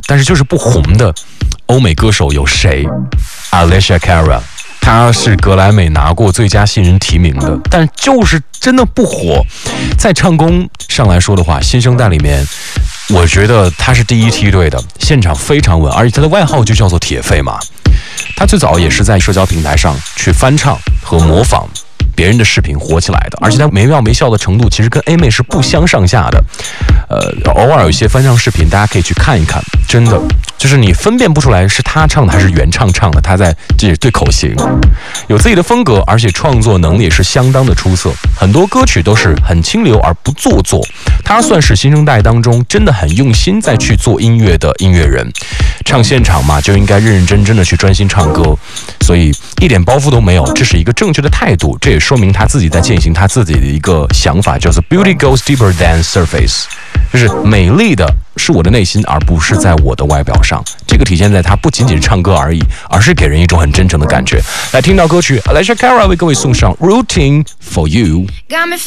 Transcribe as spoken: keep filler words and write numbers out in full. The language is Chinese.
但是就是不红的欧美歌手有谁 ？Alicia Cara， 她是格莱美拿过最佳新人提名的，但就是真的不火。在唱功上来说的话，新生代里面，我觉得她是第一梯队的，现场非常稳，而且她的外号就叫做铁肺嘛。她最早也是在社交平台上去翻唱和模仿别人的视频火起来的，而且他没妙没笑的程度其实跟 A 妹是不相上下的。呃，偶尔有一些翻唱视频，大家可以去看一看，真的就是你分辨不出来是他唱的还是原唱唱的，他在这里对口型，有自己的风格，而且创作能力也是相当的出色，很多歌曲都是很清流而不做作。他算是新生代当中真的很用心在去做音乐的音乐人，唱现场嘛就应该认认真真的去专心唱歌，所以一点包袱都没有，这是一个正确的态度，这也说明他自己在践行他自己的一个想法，叫做 Beauty goes deeper than surface， 就是美丽的是我的内心，而不是在我的外表上。这个体现在他不仅仅是唱歌而已，而是给人一种很真诚的感觉。来听到歌曲 Alicia Cara 为各位送上 Routine for You。 Got me